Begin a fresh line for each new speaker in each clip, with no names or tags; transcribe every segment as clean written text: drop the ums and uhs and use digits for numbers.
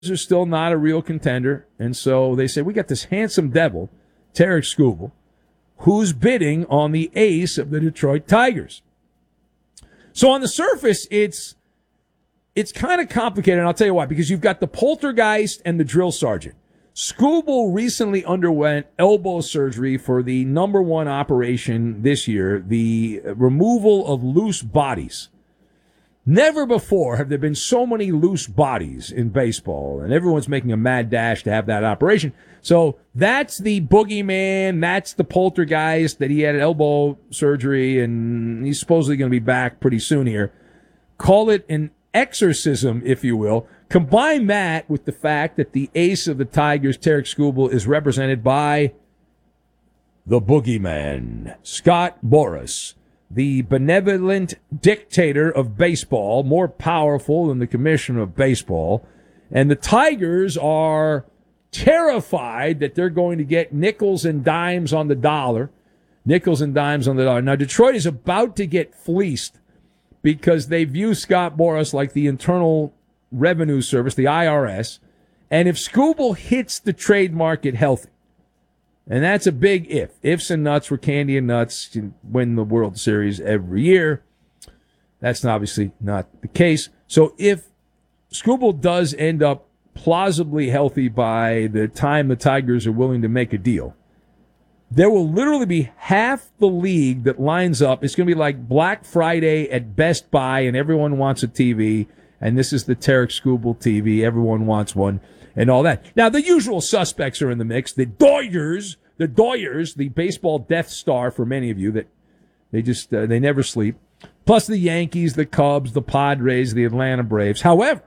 are still not a real contender, and so they say, we got this handsome devil, Tarik Skubal, who's bidding on the ace of the Detroit Tigers. So on the surface, it's kind of complicated, and I'll tell you why, because you've got the poltergeist and the drill sergeant. Skubal recently underwent elbow surgery for the number one operation this year, the removal of loose bodies. Never before have there been so many loose bodies in baseball, and everyone's making a mad dash to have that operation. So that's the boogeyman, that's the poltergeist that he had elbow surgery, and he's supposedly going to be back pretty soon here. Call it an exorcism, if you will. Combine that with the fact that the ace of the Tigers, Tarik Skubal, is represented by the boogeyman, Scott Boras, the benevolent dictator of baseball, more powerful than the commissioner of baseball. And the Tigers are terrified that they're going to get nickels and dimes on the dollar. Nickels and dimes on the dollar. Now, Detroit is about to get fleeced because they view Scott Boras like the Internal Revenue Service, the IRS. And if Skubal hits the trade market healthy, and that's a big if. Ifs and nuts were candy and nuts to win the World Series every year. That's obviously not the case. So if Skubal does end up plausibly healthy by the time the Tigers are willing to make a deal, there will literally be half the league that lines up. It's going to be like Black Friday at Best Buy, and everyone wants a TV, and this is the Tarik Skubal TV. Everyone wants one. And all that. Now, the usual suspects are in the mix. The Doyers, the baseball Death Star for many of you that they never sleep. Plus the Yankees, the Cubs, the Padres, the Atlanta Braves. However,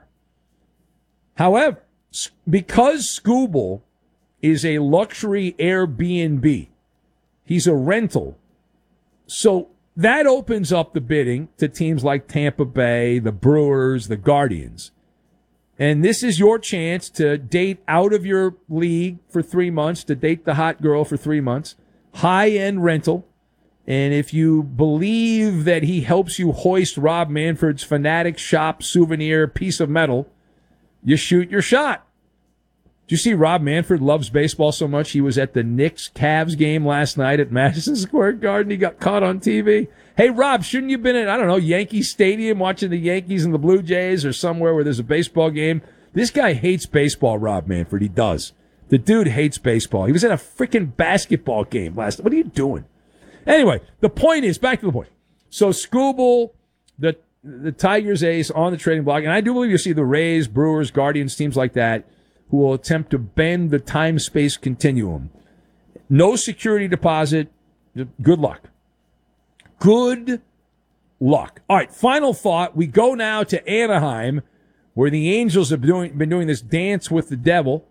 because Skubal is a luxury Airbnb, he's a rental. So that opens up the bidding to teams like Tampa Bay, the Brewers, the Guardians. And this is your chance to date out of your league for 3 months, to date the hot girl for 3 months. High-end rental. And if you believe that he helps you hoist Rob Manfred's Fanatic Shop souvenir piece of metal, you shoot your shot. Did you see Rob Manfred loves baseball so much he was at the Knicks-Cavs game last night at Madison Square Garden? He got caught on TV. Hey, Rob, shouldn't you have been at, I don't know, Yankee Stadium watching the Yankees and the Blue Jays or somewhere where there's a baseball game? This guy hates baseball, Rob Manfred. He does. The dude hates baseball. He was at a freaking basketball game last night. What are you doing? Anyway, the point is, back to the point. So Skubal, the Tigers ace on the trading block, and I do believe you'll see the Rays, Brewers, Guardians, teams like that, who will attempt to bend the time-space continuum. No security deposit. Good luck. Good luck. All right, final thought. We go now to Anaheim, where the Angels have been doing this dance with the devil,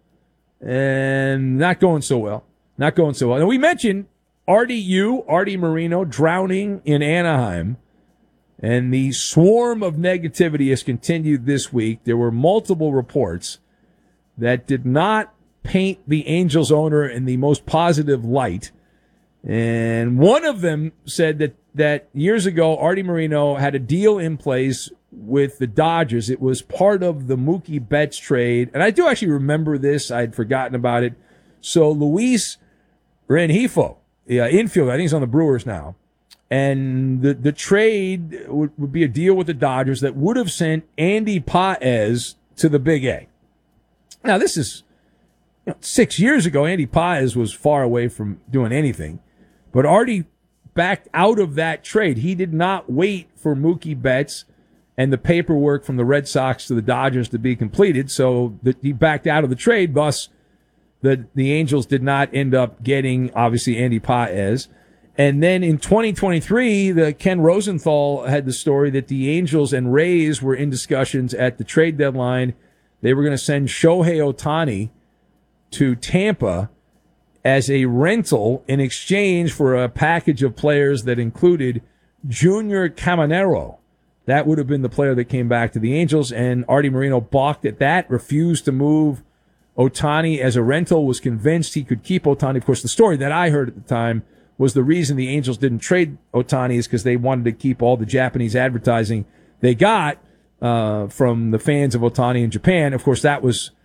and not going so well. Not going so well. And we mentioned Artie Moreno drowning in Anaheim, and the swarm of negativity has continued this week. There were multiple reports that did not paint the Angels owner in the most positive light. And one of them said that years ago, Artie Moreno had a deal in place with the Dodgers. It was part of the Mookie Betts trade. And I do actually remember this. I'd forgotten about it. So Luis Rengifo, infielder, I think he's on the Brewers now. And the trade would be a deal with the Dodgers that would have sent Andy Paez to the Big A. Now, this is 6 years ago. Andy Paez was far away from doing anything. But Artie backed out of that trade. He did not wait for Mookie Betts and the paperwork from the Red Sox to the Dodgers to be completed. So he backed out of the trade. Thus, the Angels did not end up getting, obviously, Andy Paez. And then in 2023, the Ken Rosenthal had the story that the Angels and Rays were in discussions at the trade deadline. They were going to send Shohei Ohtani to Tampa as a rental in exchange for a package of players that included Junior Caminero. That would have been the player that came back to the Angels, and Artie Moreno balked at that, refused to move Ohtani as a rental, was convinced he could keep Ohtani. Of course, the story that I heard at the time was the reason the Angels didn't trade Ohtani is because they wanted to keep all the Japanese advertising they got from the fans of Ohtani in Japan. Of course, that was